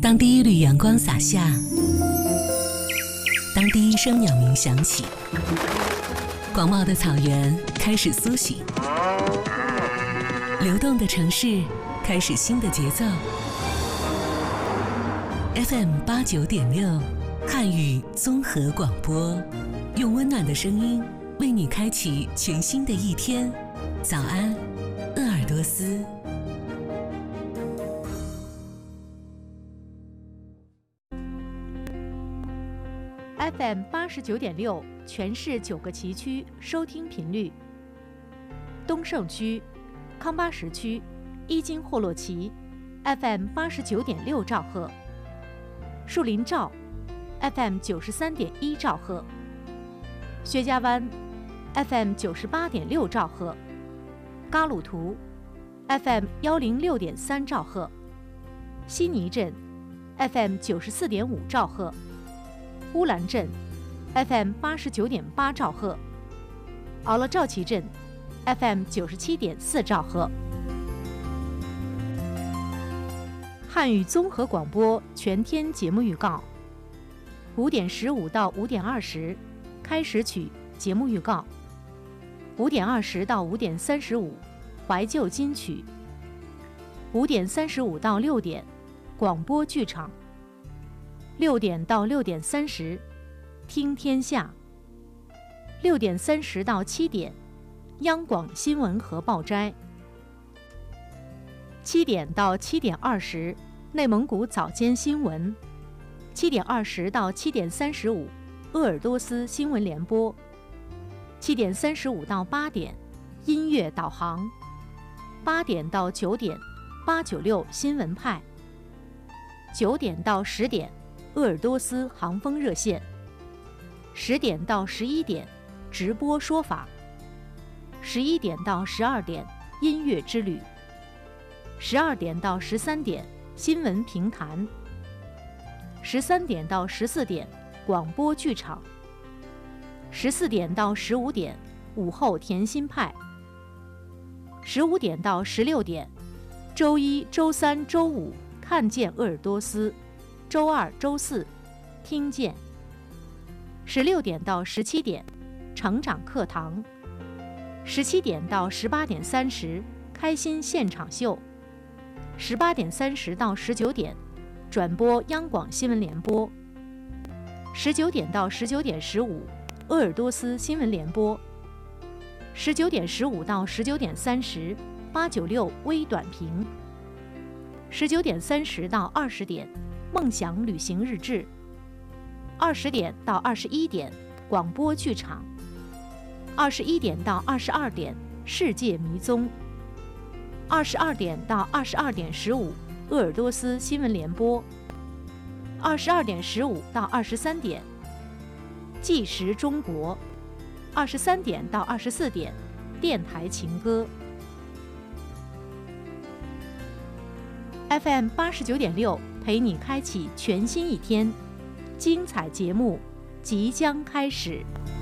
当第一缕阳光洒下，当第一声鸟鸣响起，广袤的草原开始苏醒，流动的城市开始新的节奏。FM89.6汉语综合广播，用温暖的声音为你开启全新的一天。早安，鄂尔多斯。 FM89.6全市9个旗区收听频率：东胜区、康巴什区、伊金霍洛旗 FM89.6兆赫，树林赵 FM93.1兆赫，薛家湾 FM98.6兆赫，嘎鲁图 FM106.3兆赫，悉尼镇 FM94.5兆赫，乌兰镇 FM89.8兆赫，奥勒赵旗镇 FM97.4兆赫。汉语综合广播全天节目预告：5点15到5点20，开始曲节目预告；5点20到5点35，怀旧金曲；5点35到6点，广播剧场；6点到6点30，听天下；6点30到7点，央广新闻和报摘；7点到7点20，内蒙古早间新闻；7点20到7点35，鄂尔多斯新闻联播；7点35到8点，音乐导航；8点到9点，896新闻派；9点到10点，鄂尔多斯航风热线；10点到11点，直播说法；11点到12点，音乐之旅；12点到13点，新闻评谈；13点到14点，广播剧场；14点到15点，午后甜心派；15点到16点，周一、周三、周五看见鄂尔多斯，周二、周四听见；16点到17点，成长课堂；17点到18点30，开心现场秀；18点30到19点，转播央广新闻联播；19点到19点15，鄂尔多斯新闻联播；19点15到19点30，896微短评；19点30到20点，梦想旅行日志；20点到21点，广播剧场；21点到22点，世界迷踪；22点到22点15，鄂尔多斯新闻联播；22点15到23点，纪实中国；23点到24点，电台情歌。FM89.6陪你开启全新一天，精彩节目即将开始。